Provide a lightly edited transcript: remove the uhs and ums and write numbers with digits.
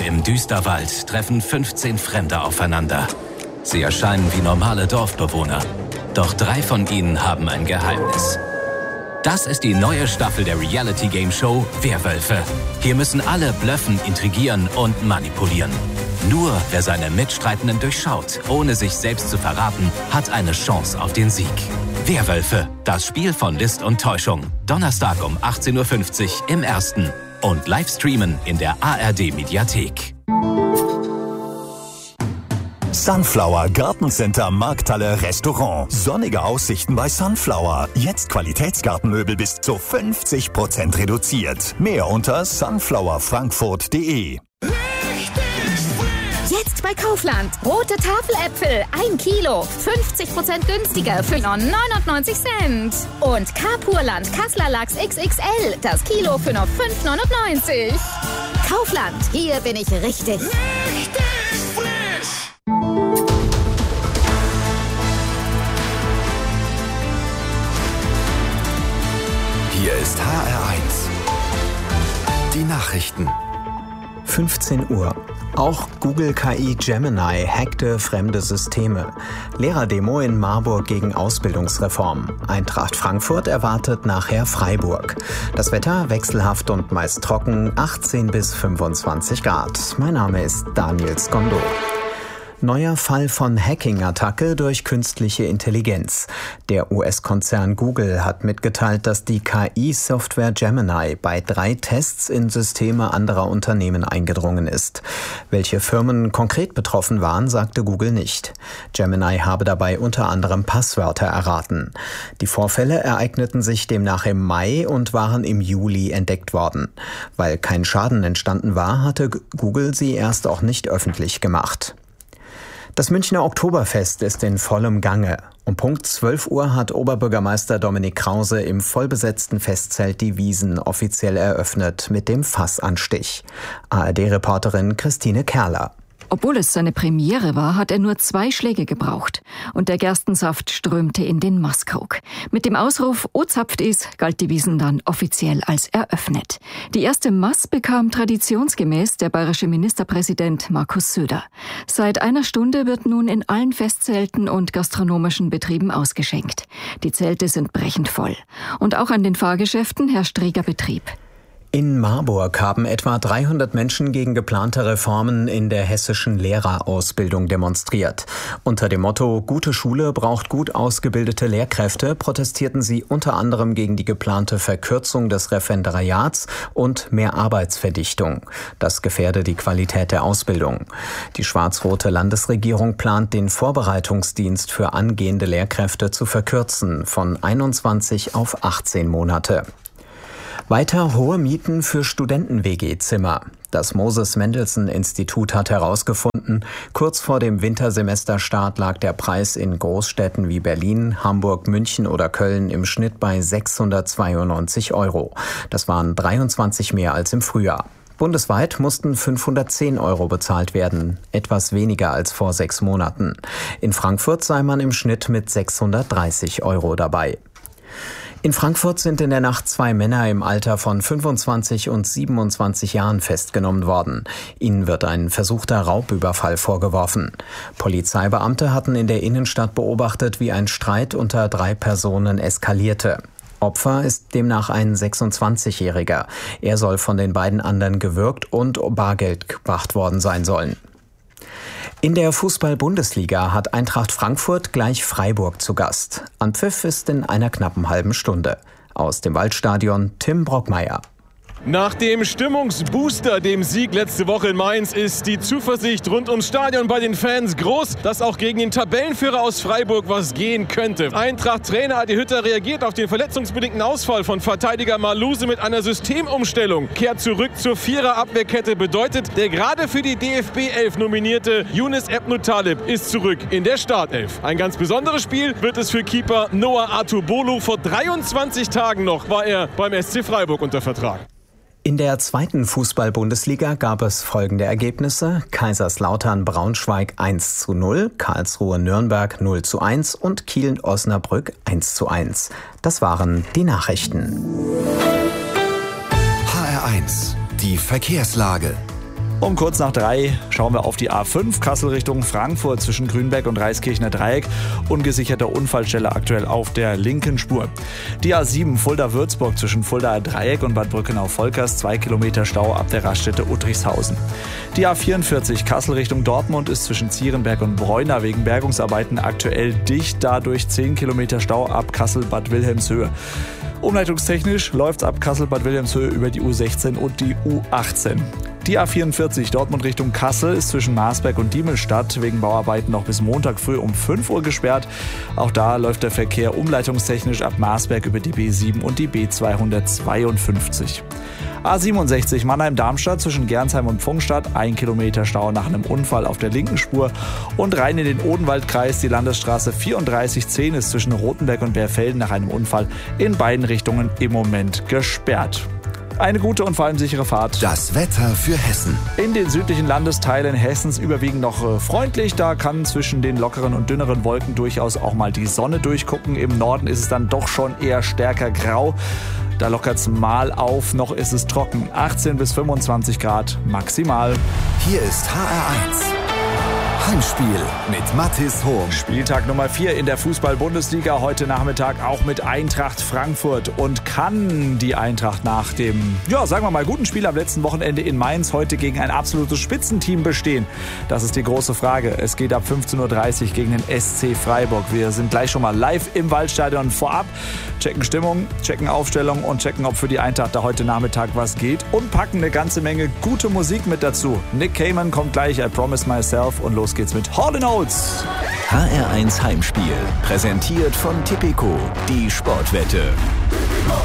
Im Düsterwald treffen 15 Fremde aufeinander. Sie erscheinen wie normale Dorfbewohner. Doch 3 von ihnen haben ein Geheimnis. Das ist die neue Staffel der Reality-Game-Show Werwölfe. Hier müssen alle blöffen, intrigieren und manipulieren. Nur wer seine Mitstreitenden durchschaut, ohne sich selbst zu verraten, hat eine Chance auf den Sieg. Werwölfe, das Spiel von List und Täuschung. Donnerstag um 18:50 Uhr im Ersten. Und Livestreamen in der ARD-Mediathek. Sunflower Gartencenter Markthalle Restaurant. Sonnige Aussichten bei Sunflower. Jetzt Qualitätsgartenmöbel bis zu 50% reduziert. Mehr unter sunflowerfrankfurt.de. Jetzt bei Kaufland. Rote Tafeläpfel, 1 Kilo, 50% günstiger für 99 Cent. Und Kapurland Kasseler Lachs XXL, das Kilo für nur 5,99. Kaufland, hier bin ich richtig. Hier ist HR1. Die Nachrichten. 15 Uhr. Auch Google KI Gemini hackte fremde Systeme. Lehrerdemo in Marburg gegen Ausbildungsreform. Eintracht Frankfurt erwartet nachher Freiburg. Das Wetter wechselhaft und meist trocken, 18 bis 25 Grad. Mein Name ist Daniel Skondo. Neuer Fall von Hacking-Attacke durch künstliche Intelligenz. Der US-Konzern Google hat mitgeteilt, dass die KI-Software Gemini bei 3 Tests in Systeme anderer Unternehmen eingedrungen ist. Welche Firmen konkret betroffen waren, sagte Google nicht. Gemini habe dabei unter anderem Passwörter erraten. Die Vorfälle ereigneten sich demnach im Mai und waren im Juli entdeckt worden. Weil kein Schaden entstanden war, hatte Google sie erst auch nicht öffentlich gemacht. Das Münchner Oktoberfest ist in vollem Gange. Um Punkt 12 Uhr hat Oberbürgermeister Dominik Krause im vollbesetzten Festzelt die Wiesn offiziell eröffnet mit dem Fassanstich. ARD-Reporterin Christine Kerler. Obwohl es seine Premiere war, hat er nur 2 Schläge gebraucht. Und der Gerstensaft strömte in den Maßkrug. Mit dem Ausruf "O zapft is" galt die Wiesn dann offiziell als eröffnet. Die erste Maß bekam traditionsgemäß der bayerische Ministerpräsident Markus Söder. Seit einer Stunde wird nun in allen Festzelten und gastronomischen Betrieben ausgeschenkt. Die Zelte sind brechend voll. Und auch an den Fahrgeschäften herrscht reger Betrieb. In Marburg haben etwa 300 Menschen gegen geplante Reformen in der hessischen Lehrerausbildung demonstriert. Unter dem Motto "Gute Schule braucht gut ausgebildete Lehrkräfte" protestierten sie unter anderem gegen die geplante Verkürzung des Referendariats und mehr Arbeitsverdichtung. Das gefährde die Qualität der Ausbildung. Die schwarz-rote Landesregierung plant, den Vorbereitungsdienst für angehende Lehrkräfte zu verkürzen von 21 auf 18 Monate. Weiter hohe Mieten für Studenten-WG-Zimmer. Das Moses-Mendelssohn-Institut hat herausgefunden, kurz vor dem Wintersemesterstart lag der Preis in Großstädten wie Berlin, Hamburg, München oder Köln im Schnitt bei 692 €. Das waren 23 mehr als im Frühjahr. Bundesweit mussten 510 € bezahlt werden, etwas weniger als vor 6 Monaten. In Frankfurt sei man im Schnitt mit 630 € dabei. In Frankfurt sind in der Nacht 2 Männer im Alter von 25 und 27 Jahren festgenommen worden. Ihnen wird ein versuchter Raubüberfall vorgeworfen. Polizeibeamte hatten in der Innenstadt beobachtet, wie ein Streit unter 3 Personen eskalierte. Opfer ist demnach ein 26-Jähriger. Er soll von den beiden anderen gewürgt und Bargeld gebracht worden sein sollen. In der Fußball-Bundesliga hat Eintracht Frankfurt gleich Freiburg zu Gast. Anpfiff ist in einer knappen halben Stunde. Aus dem Waldstadion Tim Brockmeier. Nach dem Stimmungsbooster, dem Sieg letzte Woche in Mainz, ist die Zuversicht rund ums Stadion bei den Fans groß, dass auch gegen den Tabellenführer aus Freiburg was gehen könnte. Eintracht-Trainer Adi Hütter reagiert auf den verletzungsbedingten Ausfall von Verteidiger Maluse mit einer Systemumstellung. Kehrt zurück zur Vierer-Abwehrkette bedeutet, der gerade für die DFB-11 nominierte Younes Ebnou-Taleb ist zurück in der Startelf. Ein ganz besonderes Spiel wird es für Keeper Noah Atubolu. Vor 23 Tagen noch war er beim SC Freiburg unter Vertrag. In der zweiten Fußball-Bundesliga gab es folgende Ergebnisse: Kaiserslautern-Braunschweig 1:0, Karlsruhe-Nürnberg 0:1 und Kiel-Osnabrück 1:1. Das waren die Nachrichten. HR1, die Verkehrslage. Um kurz nach 3 schauen wir auf die A5 Kassel Richtung Frankfurt zwischen Grünberg und Reiskirchner Dreieck. Ungesicherte Unfallstelle aktuell auf der linken Spur. Die A7 Fulda-Würzburg zwischen Fuldaer Dreieck und Bad Brückenau-Volkers 2 Kilometer Stau ab der Raststätte Uttrichshausen. Die A44 Kassel Richtung Dortmund ist zwischen Zierenberg und Bräuner wegen Bergungsarbeiten aktuell dicht, dadurch 10 Kilometer Stau ab Kassel-Bad Wilhelmshöhe. Umleitungstechnisch läuft es ab Kassel-Bad Wilhelmshöhe über die U16 und die U18. Die A44 Dortmund Richtung Kassel ist zwischen Marsberg und Diemelstadt wegen Bauarbeiten noch bis Montag früh um 5 Uhr gesperrt. Auch da läuft der Verkehr umleitungstechnisch ab Marsberg über die B7 und die B252. A67 Mannheim-Darmstadt zwischen Gernsheim und Pfungstadt, 1 Kilometer Stau nach einem Unfall auf der linken Spur. Und rein in den Odenwaldkreis, die Landesstraße 3410 ist zwischen Rothenberg und Berfelden nach einem Unfall in beiden Richtungen im Moment gesperrt. Eine gute und vor allem sichere Fahrt. Das Wetter für Hessen. In den südlichen Landesteilen Hessens überwiegend noch freundlich. Da kann zwischen den lockeren und dünneren Wolken durchaus auch mal die Sonne durchgucken. Im Norden ist es dann doch schon eher stärker grau. Da lockert es mal auf, noch ist es trocken. 18 bis 25 Grad maximal. Hier ist HR1. Heimspiel mit Mathis Hohm. Spieltag Nummer 4 in der Fußball-Bundesliga. Heute Nachmittag auch mit Eintracht Frankfurt. Und kann die Eintracht nach dem, sagen wir mal, guten Spiel am letzten Wochenende in Mainz heute gegen ein absolutes Spitzenteam bestehen? Das ist die große Frage. Es geht ab 15:30 Uhr gegen den SC Freiburg. Wir sind gleich schon mal live im Waldstadion vorab. Checken Stimmung, checken Aufstellung und checken, ob für die Eintracht da heute Nachmittag was geht. Und packen eine ganze Menge gute Musik mit dazu. Nick Cayman kommt gleich, I Promise Myself. Und los geht's mit Hall & Oates. HR1 Heimspiel. Präsentiert von Tipico, die Sportwette.